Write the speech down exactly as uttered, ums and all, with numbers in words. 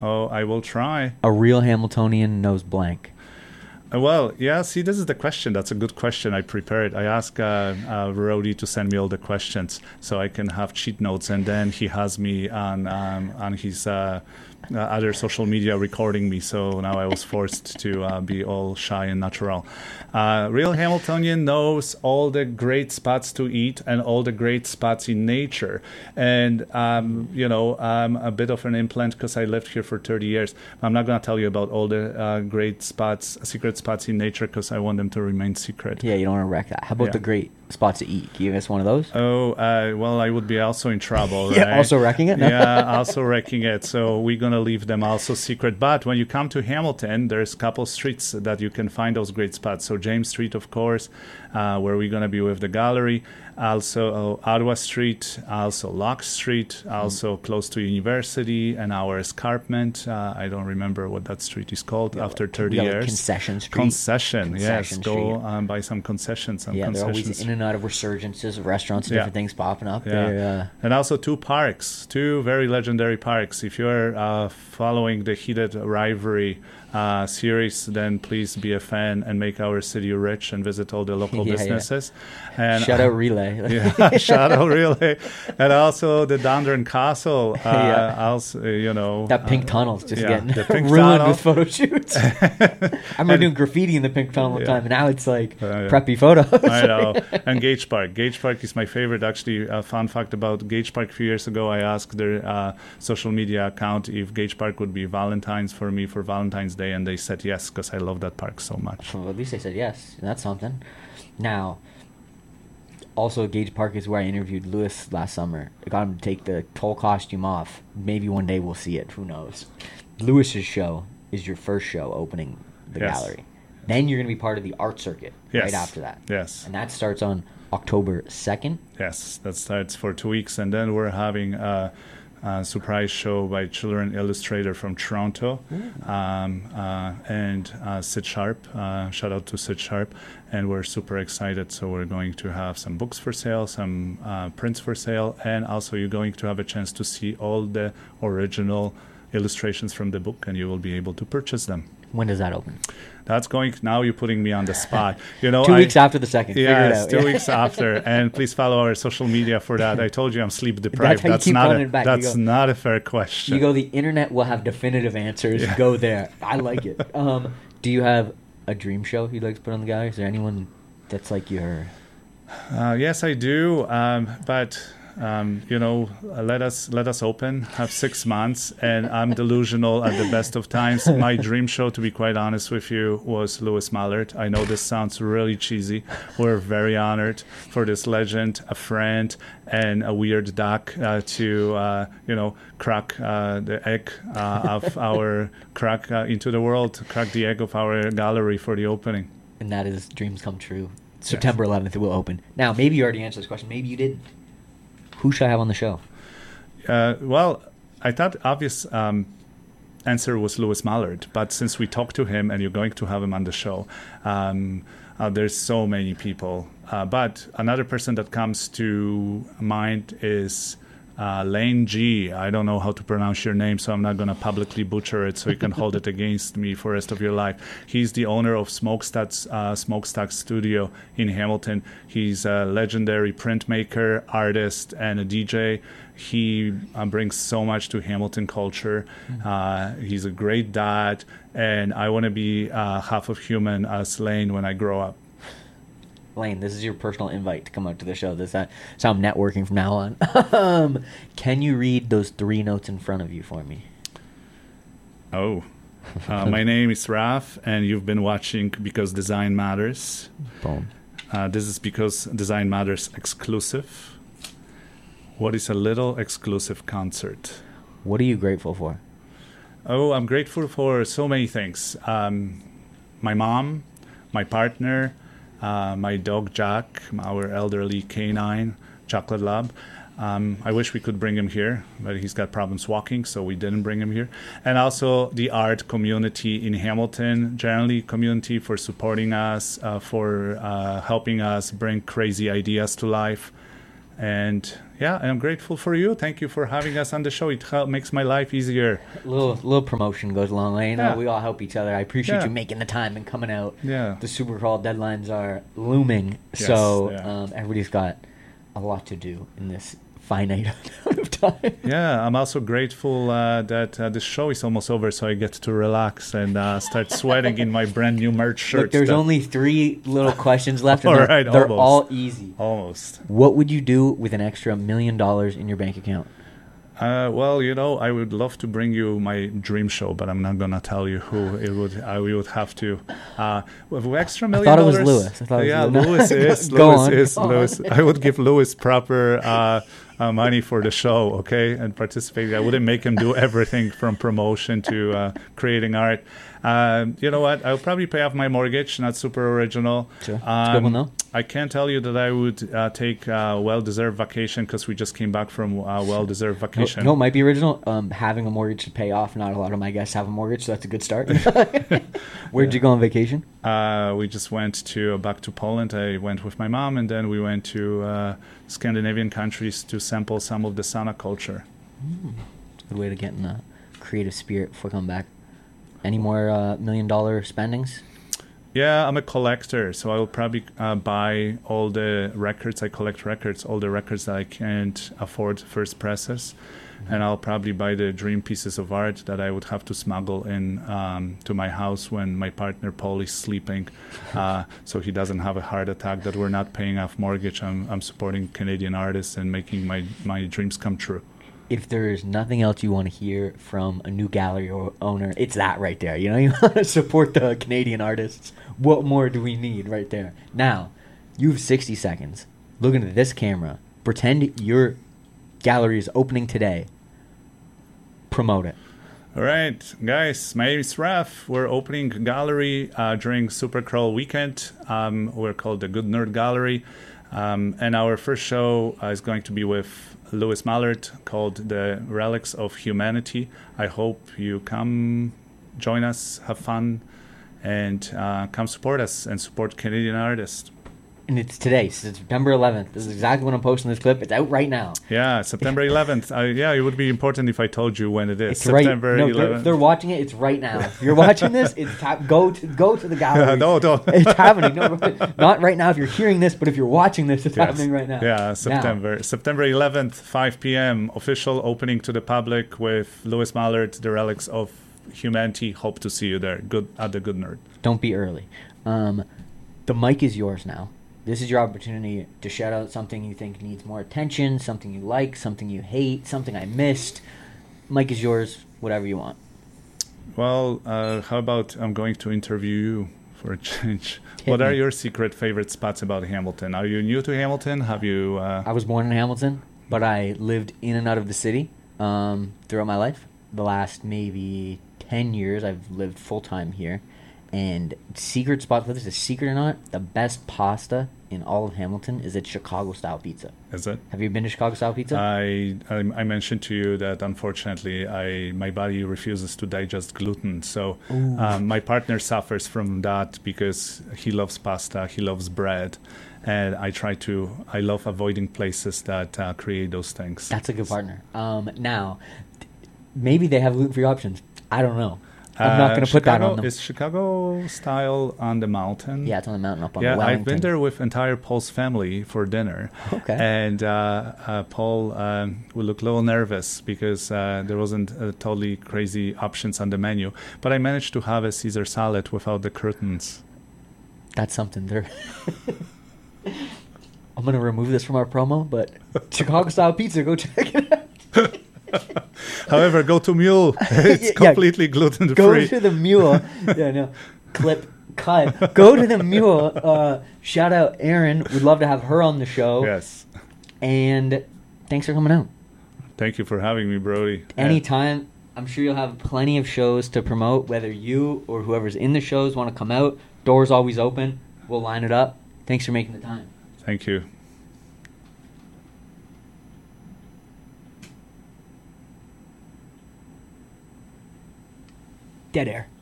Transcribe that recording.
Oh, I will try. A real Hamiltonian knows blank. Uh, Well, yeah, see, this is the question. That's a good question. I prepared. I asked uh, uh, Rody to send me all the questions so I can have cheat notes, and then he has me on um, on his uh, uh, other social media recording me. So now I was forced to uh, be all shy and natural. Uh, Real Hamiltonian knows all the great spots to eat and all the great spots in nature. And, um, you know, I'm a bit of an implant because I lived here for thirty years. I'm not going to tell you about all the uh, great spots, secret spots in nature because I want them to remain secret. Yeah, you don't want to wreck that. How about Yeah. the great spots to eat? Can you give us one of those? Oh, uh, well, I would be also in trouble, right? Yeah, also wrecking it? No? Yeah, also wrecking it. So we're going to leave them also secret. But when you come to Hamilton, there's a couple streets that you can find those great spots. So James Street, of course, uh, where we're going to be with the gallery. Also uh, Ottawa Street, also Locke Street, also mm. close to University, and our escarpment. Uh, I don't remember what that street is called yeah, after thirty yeah, years. Concession Street. Concession, Concession yes. Go um, buy some concessions. Some yeah, concessions. they're always in and out of resurgences of restaurants and yeah. different things popping up. Yeah. There, uh, and also two parks, two very legendary parks. If you're uh, following the Heated Rivalry uh, series, then please be a fan and make our city rich and visit all the local yeah, businesses. Yeah. And shout out Relay. yeah, shout out Relay, and also the Dondron Castle. Uh, yeah. Also, you know, that pink uh, tunnel's just yeah, getting pink ruined tunnel. with photo shoots. I remember doing graffiti in the pink tunnel one yeah. time, and now it's like uh, yeah. preppy photos. I know. And Gage Park. Gage Park is my favorite. Actually, a fun fact about Gage Park: a few years ago, I asked their uh, social media account if Gage Park would be Valentine's for me for Valentine's Day, and they said yes because I love that park so much. Well, at least they said yes. That's something. Now, also Gage Park is where I interviewed Lewis last summer. I got him to take the whole costume off. Maybe one day we'll see it. Who knows? Lewis's show is your first show opening the yes. gallery. Then you're going to be part of the art circuit yes. right after that. Yes. And that starts on October second. Yes, that starts for two weeks. And then we're having a, a surprise show by children illustrator from Toronto. Um, uh, and uh, Sid Sharp. Uh, shout out to Sid Sharp. And we're super excited. So we're going to have some books for sale, some uh, prints for sale. And also you're going to have a chance to see all the original illustrations from the book, and you will be able to purchase them. When does that open? That's going. Now you're putting me on the spot. You know, two I, weeks after the second. Yeah, Figure it out. two yeah. weeks after. And please follow our social media for that. I told you I'm sleep deprived. That's how you that's keep not running a, it back. That's You go- not a fair question. You go, the internet will have definitive answers. Yeah. Go there. I like it. Um, do you have a dream show you'd like to put on the gallery? Is there anyone that's like your... Uh, yes, I do. Um, but um, you know, uh, let us let us open. Have six months, and I'm delusional at the best of times. My dream show, to be quite honest with you, was Lewis Mallard. I know this sounds really cheesy. We're very honored for this legend, a friend, and a weird duck uh, to uh, you know crack uh, the egg uh, of our crack uh, into the world, crack the egg of our gallery for the opening. And that is dreams come true. September eleventh, it will open. Now, maybe you already answered this question. Maybe you didn't. Who should I have on the show? Uh, well, I thought obvious um, answer was Lewis Mallard, but since we talked to him and you're going to have him on the show, um, uh, there's so many people. Uh, but another person that comes to mind is uh, Lane G. I don't know how to pronounce your name, so I'm not going to publicly butcher it so you can hold it against me for the rest of your life. He's the owner of Smokestack, uh, Smokestack Studio in Hamilton. He's a legendary printmaker, artist, and a D J. He uh, brings so much to Hamilton culture. Uh, he's a great dad, and I want to be uh, half of human as Lane when I grow up. Lane, this is your personal invite to come out to the show. This that so I'm networking from now on. um, can you read those three notes in front of you for me? Oh, uh, my name is Raf, and you've been watching Because Design Matters. Boom. Uh, this is Because Design Matters exclusive. What is a little exclusive concert? What are you grateful for? Oh, I'm grateful for so many things. Um, my mom, my partner, uh, my dog Jack, our elderly canine, Chocolate Lab. Um, I wish we could bring him here, but he's got problems walking, so we didn't bring him here. And also the art community in Hamilton, generally community for supporting us, uh, for uh, helping us bring crazy ideas to life. And Yeah, and I'm grateful for you. Thank you for having us on the show. It help, makes my life easier. A little little promotion goes a long way. You know, Yeah. we all help each other. I appreciate Yeah. you making the time and coming out. Yeah. The Super Crawl deadlines are looming, Yes, so yeah. um, everybody's got a lot to do in this finite amount of time. Yeah, I'm also grateful uh, that uh, the show is almost over, so I get to relax and uh, start sweating in my brand new merch shirt. Look, there's that- only three little questions left. All and they're right, they're almost. all easy. Almost. What would you do with an extra million dollars in your bank account? Uh, well, you know, I would love to bring you my dream show, but I'm not gonna tell you who it would. I we would have to. Uh, with extra million thought it was dollars. Lewis. I thought it was yeah, Lewis. Lewis is. Go Lewis on, is. go on. Lewis. I would give Lewis proper uh, uh, money for the show, okay, and participate. I wouldn't make him do everything from promotion to uh, creating art. Um, you know what? I'll probably pay off my mortgage. Not super original. Sure. It's a good one, though. I can't tell you that I would uh, take a well-deserved vacation because we just came back from a well-deserved No, vacation. no, it might be original. Um, having a mortgage to pay off. Not a lot of my guests have a mortgage, so that's a good start. Where'd you go on vacation? Uh, we just went to back to Poland. I went with my mom, and then we went to uh, Scandinavian countries to sample some of the sauna culture. Mm, it's a good way to get in the creative spirit before coming back. Any more uh, million dollar spendings? Yeah, I'm a collector, so I will probably uh, buy all the records. I collect records, all the records that I can't afford first presses. Mm-hmm. And I'll probably buy the dream pieces of art that I would have to smuggle in um, to my house when my partner Paul is sleeping, uh, so he doesn't have a heart attack, that we're not paying off mortgage. I'm, I'm supporting Canadian artists and making my, my dreams come true. If there's nothing else you want to hear from a new gallery or owner, it's that right there. You know, you want to support the Canadian artists. What more do we need right there? Now, you have sixty seconds. Look into this camera. Pretend your gallery is opening today. Promote it. All right, guys, my name is Raf. We're opening a gallery uh, during Super Crawl weekend. Um, we're called the Good Nerd Gallery. Um, and our first show uh, is going to be with Lewis Mallard, called The Relics of Humanity. I hope you come join us, have fun, and uh, come support us and support Canadian artists. And it's today, September eleventh. This is exactly when I'm posting this clip. It's out right now. Yeah, September eleventh. Uh, yeah, it would be important if I told you when it is. It's September right. No, eleventh. they're, they're watching it. It's right now. If you're watching this, it's tap, go to go to the gallery. no, don't. It's happening. No, not right now. If you're hearing this, but if you're watching this, it's Yes. happening right now. Yeah, September. Now. September eleventh, five p.m. Official opening to the public with Lewis Mallard, The Relics of Humanity. Hope to see you there. Good at the Good Nerd. Don't be early. Um, the mic is yours now. This is your opportunity to shout out something you think needs more attention, something you like, something you hate, something I missed. Mic is yours, whatever you want. Well, uh, how about I'm going to interview you for a change. Hit What are me. your secret favorite spots about Hamilton? Are you new to Hamilton? Have you... Uh, I was born in Hamilton, but I lived in and out of the city um, throughout my life. The last maybe ten years, I've lived full-time here. And secret spot, whether it's a secret or not, the best pasta in all of Hamilton is at Chicago-style pizza. is it? Have you been to Chicago-style pizza? I, I I mentioned to you that unfortunately I my body refuses to digest gluten, so um, my partner suffers from that because he loves pasta, he loves bread, and I try to I love avoiding places that uh, create those things. That's a good partner. Um, now, maybe they have gluten-free options. I don't know. I'm not Uh, going to put that Chicago- on them. Is Chicago style on the mountain? Yeah, it's on the mountain up on Yeah, Wellington. I've been there with entire Paul's family for dinner. Okay. And uh, uh, Paul um, will look a little nervous because uh, there wasn't uh, totally crazy options on the menu. But I managed to have a Caesar salad without the curtains. That's something. There. I'm going to remove this from our promo, but Chicago-style pizza, go check it out. However, go to Mule. It's Yeah, completely gluten free. Go to the Mule. Yeah, no. Clip, cut. Go to the Mule. Uh, shout out Erin. We'd love to have her on the show. Yes. And thanks for coming out. Thank you for having me, Brody. Anytime. I'm sure you'll have plenty of shows to promote, whether you or whoever's in the shows want to come out. Doors always open. We'll line it up. Thanks for making the time. Thank you. Dead air.